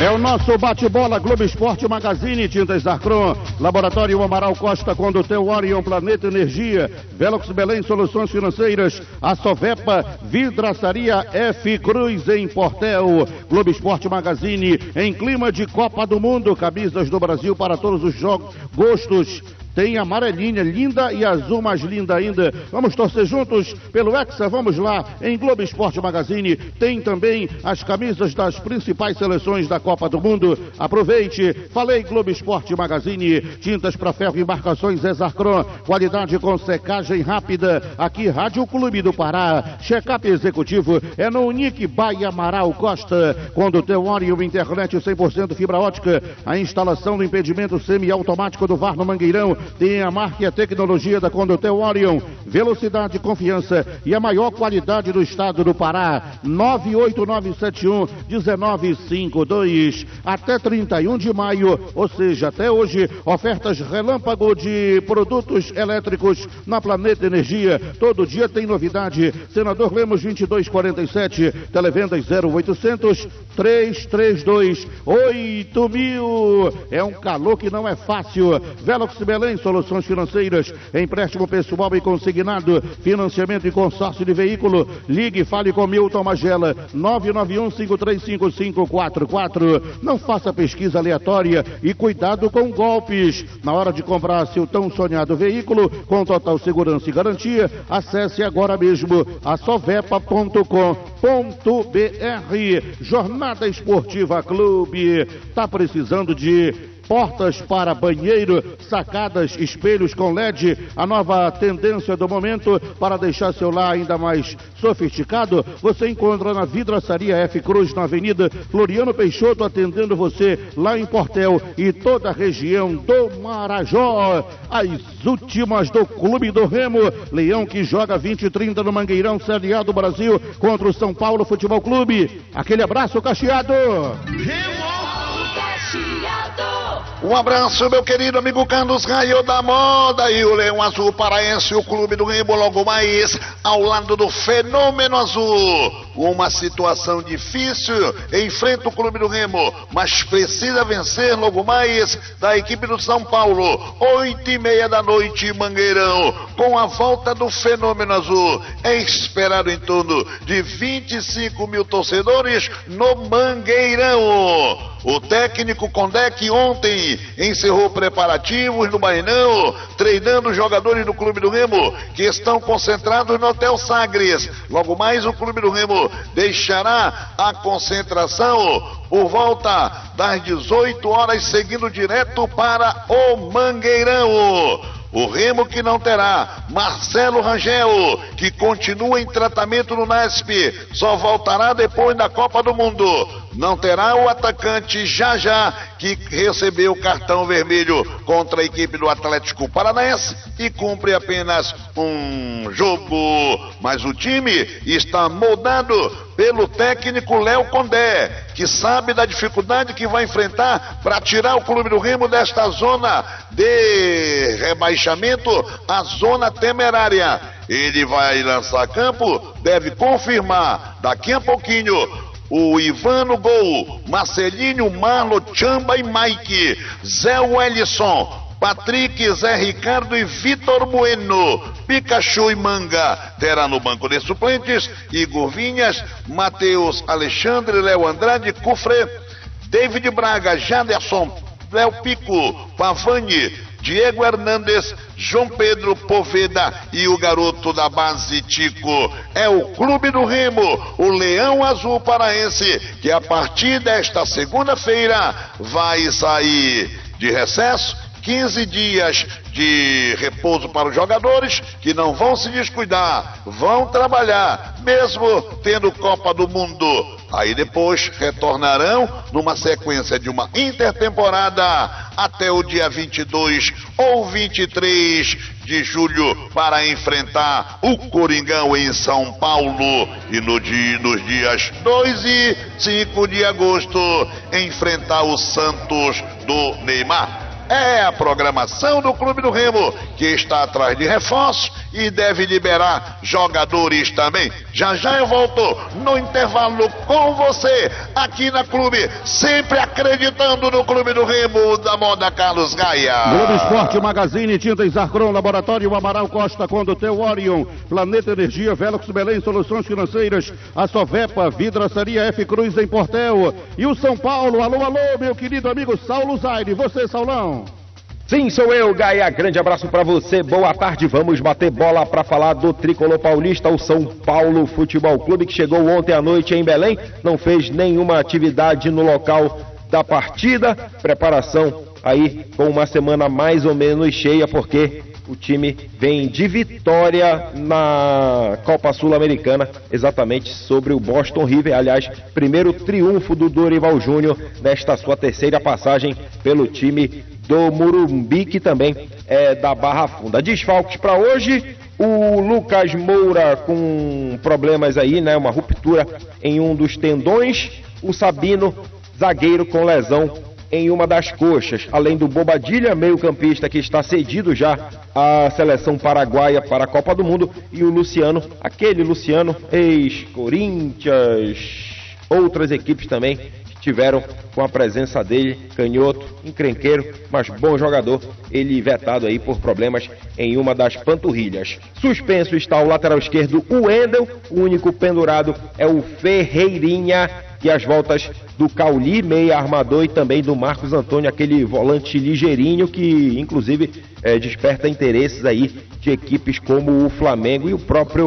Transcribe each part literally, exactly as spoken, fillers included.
É o nosso bate-bola Globo Esporte Magazine, Tintas Zarcron, Laboratório Amaral Costa, Condutel Orion, Planeta Energia, Velox Belém Soluções Financeiras, a Sovepa, Vidraçaria F Cruz em Portel, Globo Esporte Magazine, em clima de Copa do Mundo, camisas do Brasil para todos os jogos, gostos. Tem amarelinha, linda, e azul mais linda ainda. Vamos torcer juntos pelo Hexa, vamos lá, em Globo Esporte Magazine. Tem também as camisas das principais seleções da Copa do Mundo. Aproveite, falei Globo Esporte Magazine. Tintas para ferro e embarcações Exarcron, qualidade com secagem rápida. Aqui, Rádio Clube do Pará. Check-up executivo é no Unique Baia Amaral Costa. Condutel Orion, internet cem por cento fibra ótica. A instalação do impedimento semiautomático do V A R no Mangueirão. Tem a marca e a tecnologia da Condutel Orion, velocidade, confiança e a maior qualidade do estado do Pará. Nove oito nove sete um um nove cinco dois. Até trinta e um de maio, ou seja, até hoje, ofertas relâmpago de produtos elétricos na Planeta Energia. Todo dia tem novidade. Senador Lemos vinte e dois quarenta e sete, televendas zero oitocentos, trezentos e trinta e dois, oito mil. É um calor que não é fácil. Velox Belém Soluções Financeiras, empréstimo pessoal e consignado, financiamento e consórcio de veículo. Ligue e fale com Milton Magela, nove nove um cinco três cinco cinco quatro quatro. Não faça pesquisa aleatória e cuidado com golpes. Na hora de comprar seu tão sonhado veículo, com total segurança e garantia, acesse agora mesmo a sovepa ponto com ponto br. Jornada Esportiva Clube. Tá precisando de portas para banheiro, sacadas, espelhos com L E D, a nova tendência do momento para deixar seu lar ainda mais sofisticado? Você encontra na Vidraçaria F Cruz, na Avenida Floriano Peixoto, atendendo você lá em Portel e toda a região do Marajó. As últimas do Clube do Remo, Leão que joga vinte e trinta no Mangueirão, Série A do Brasil, contra o São Paulo Futebol Clube. Aquele abraço, Cacheado! Remo! Um abraço, meu querido amigo Carlos Raio da Moda e o Leão Azul Paraense, o Clube do Remo, logo mais ao lado do Fenômeno Azul. Uma situação difícil, enfrenta o Clube do Remo, mas precisa vencer logo mais da equipe do São Paulo, oito e meia da noite, Mangueirão, com a volta do Fenômeno Azul. É esperado em torno de vinte e cinco mil torcedores no Mangueirão. O técnico Condé, ontem encerrou preparativos no Bainão, treinando os jogadores do Clube do Remo, que estão concentrados no Hotel Sagres. Logo mais o Clube do Remo deixará a concentração por volta das dezoito horas, seguindo direto para o Mangueirão. O Remo que não terá Marcelo Rangel, que continua em tratamento no N A S P, só voltará depois da Copa do Mundo. Não terá o atacante Jajá, que recebeu cartão vermelho contra a equipe do Atlético Paranaense e cumpre apenas um jogo. Mas o time está moldado pelo técnico Léo Condé, que sabe da dificuldade que vai enfrentar para tirar o Clube do Remo desta zona de rebaixamento, a zona temerária. Ele vai lançar campo, deve confirmar daqui a pouquinho o Ivan no gol, Marcelinho, Marlo, Chamba e Mike, Zé Wellison, Patrick, Zé Ricardo e Vitor Bueno. Pikachu e Manga terá no banco de suplentes Igor Vinhas, Matheus Alexandre, Léo Andrade, Cufré, David Braga, Jaderson, Léo Pico, Pavani, Diego Hernandes, João Pedro Poveda e o garoto da base Tico. É o Clube do Remo, o Leão Azul Paraense, que a partir desta segunda-feira vai sair de recesso, quinze dias de repouso para os jogadores, que não vão se descuidar, vão trabalhar, mesmo tendo Copa do Mundo. Aí depois retornarão numa sequência de uma intertemporada até o dia vinte e dois ou vinte e três de julho para enfrentar o Coringão em São Paulo e no dia, nos dias dois e cinco de agosto enfrentar o Santos do Neymar. é a programação do Clube do Remo, que está atrás de reforços e deve liberar jogadores também. Já já eu volto no intervalo com você, aqui na Clube, sempre acreditando no Clube do Remo da moda Carlos Gaia. Globo Esporte, Magazine, Tintas Arcron, Laboratório Amaral Costa, Condutel Orion, Planeta Energia, Velox Belém, Soluções Financeiras, a Sovepa, Vidraçaria F Cruz em Portel e o São Paulo. Alô, alô, meu querido amigo Saulo Zaire, você, Saulão? Sim, sou eu, Gaia. Grande abraço pra você. Boa tarde. Vamos bater bola pra falar do tricolor paulista, o São Paulo Futebol Clube, que chegou ontem à noite em Belém. Não fez nenhuma atividade no local da partida. Preparação aí com uma semana mais ou menos cheia, porque o time vem de vitória na Copa Sul-Americana, exatamente sobre o Boston River. Aliás, primeiro triunfo do Dorival Júnior nesta sua terceira passagem pelo time do Morumbi, que também é da Barra Funda. Desfalques para hoje: o Lucas Moura com problemas aí, né? Uma ruptura em um dos tendões. O Sabino, zagueiro, com lesão em uma das coxas. Além do Bobadilha, meio-campista, que está cedido já à seleção paraguaia para a Copa do Mundo. E o Luciano, aquele Luciano, ex-Corinthians, outras equipes também tiveram com a presença dele, canhoto, encrenqueiro, mas bom jogador, ele vetado aí por problemas em uma das panturrilhas. Suspenso está o lateral esquerdo, o Wendel, o único pendurado é o Ferreirinha, e as voltas do Cauli, meia armador, e também do Marcos Antônio, aquele volante ligeirinho que inclusive é, desperta interesses aí de equipes como o Flamengo e o próprio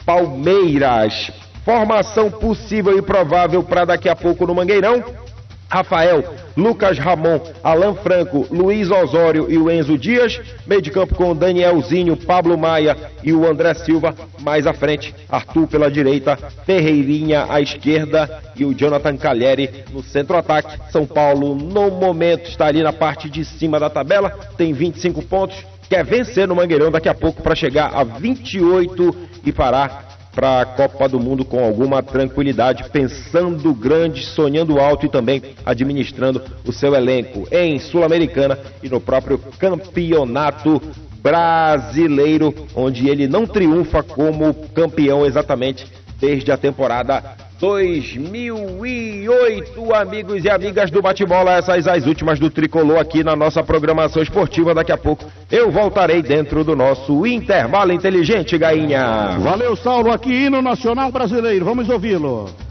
Palmeiras. Formação possível e provável para daqui a pouco no Mangueirão: Rafael, Lucas Ramon, Alan Franco, Luiz Osório e o Enzo Dias. Meio de campo com Danielzinho, Pablo Maia e o André Silva. Mais à frente, Arthur pela direita, Ferreirinha à esquerda e o Jonathan Calheri no centro-ataque. São Paulo, no momento, está ali na parte de cima da tabela, tem vinte e cinco pontos, quer vencer no Mangueirão daqui a pouco para chegar a vinte e oito e parar para a Copa do Mundo com alguma tranquilidade, pensando grande, sonhando alto e também administrando o seu elenco em Sul-Americana e no próprio Campeonato Brasileiro, onde ele não triunfa como campeão exatamente desde a temporada dois mil e oito, amigos e amigas do Bate-Bola. Essas as últimas do Tricolor aqui na nossa programação esportiva. Daqui a pouco eu voltarei dentro do nosso intervalo inteligente, Gainha. Valeu, Saulo, aqui no Nacional Brasileiro, vamos ouvi-lo.